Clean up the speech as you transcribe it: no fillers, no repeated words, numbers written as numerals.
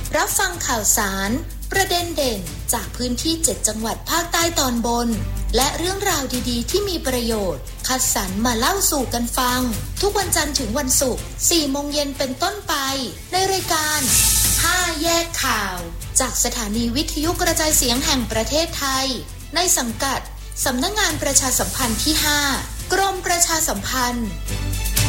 รับฟังข่าวสารประเด็นเด่นจากพื้นที่7จังหวัดภาคใต้ตอนบนและเรื่องราวดีๆที่มีประโยชน์คัดสรรมาเล่าสู่กันฟังทุกวันจันทร์ถึงวันศุกร์ 4 โมงเย็นเป็นต้นไปในรายการ5แยกข่าวจากสถานีวิทยุกระจายเสียงแห่งประเทศไทยในสังกัดสำนักงานประชาสัมพันธ์ที่ 5 กรมประชาสัมพันธ์